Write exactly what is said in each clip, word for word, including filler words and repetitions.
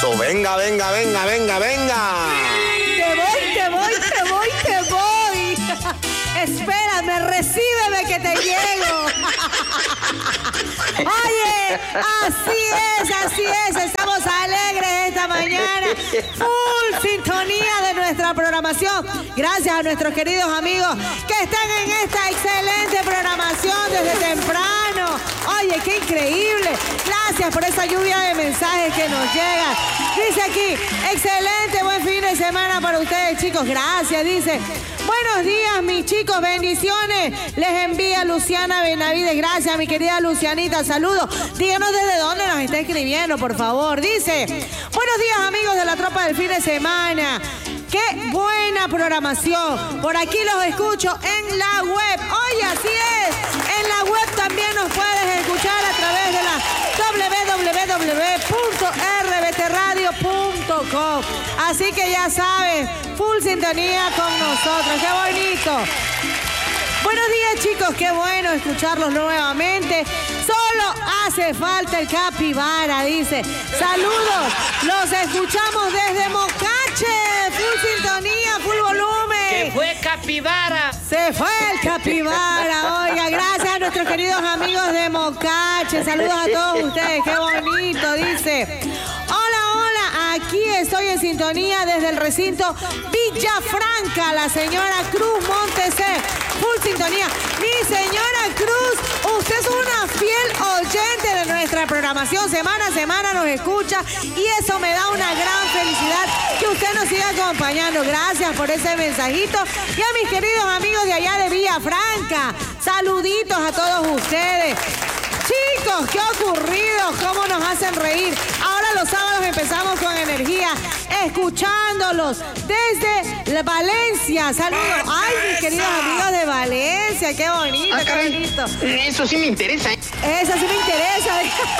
So, venga, venga, venga, venga, venga. Te voy, te voy, te voy, te voy. Espérame, recíbeme que te llego. Oye, así es, así es. Estamos alegres esta mañana. Full sintonía de nuestra programación. Gracias a nuestros queridos amigos que están en esta excelente programación desde temprano. Oye, qué increíble. Gracias por esa lluvia de mensajes que nos llegan. Dice aquí, excelente, buen fin de semana para ustedes, chicos. Gracias, dice. Buenos días, mis chicos, bendiciones. Les envía Luciana Benavides. Gracias, mi querida Lucianita. Saludos. Díganos desde dónde nos está escribiendo, por favor. Dice, buenos días, amigos de la tropa del fin de semana. ¡Qué buena programación! Por aquí los escucho en la web. Oye, así es. En la web también nos puedes escuchar a través de la doble u doble u doble u punto r b t radio punto com. Así que ya sabes, full sintonía con nosotros. ¡Qué bonito! Buenos días, chicos. Qué bueno escucharlos nuevamente. Solo hace falta el capibara, dice. Saludos. Los escuchamos desde Mocache. Full sintonía, full volumen. ¡Que fue capibara! Se fue el capibara. Oiga, gracias a nuestros queridos amigos de Mocache. Saludos a todos ustedes. Qué bonito, dice. Hola, hola. Aquí estoy en sintonía desde el recinto Villafranca. La señora Cruz Montesé. Full sintonía. Mi señora Cruz, usted es una fiel oyente de nuestra programación. Semana a semana nos escucha y eso me da una gran felicidad que usted nos siga acompañando. Gracias por ese mensajito. Y a mis queridos amigos de allá de Villafranca, saluditos a todos ustedes. Chicos, ¿qué ha ocurrido? ¿Cómo nos hacen reír? Ahora los sábados empezamos con energía, escuchándolos desde Valencia. Saludos. Ay, mis queridos amigos de Valencia. Qué bonito, Ah, qué bonito. Eso sí me interesa. ¿eh? Eso sí me interesa.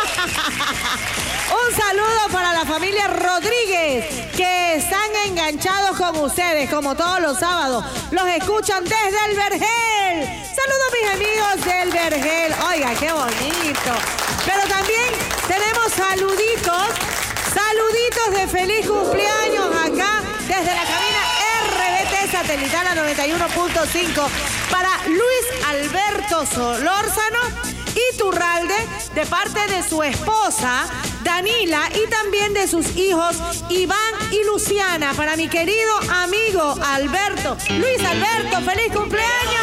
Un saludo para la familia Rodríguez, que están enganchados con ustedes, como todos los sábados. Los escuchan desde el Vergel. Saludos, mis amigos del Vergel. Oiga, qué bonito. Pero también tenemos saluditos, saluditos de feliz cumpleaños acá, desde la cabina R B T Satelital noventa y uno punto cinco, para Luis Alberto Solórzano Iturralde, de parte de su esposa Danila y también de sus hijos Iván y Luciana. Para mi querido amigo Alberto. Luis Alberto, feliz cumpleaños.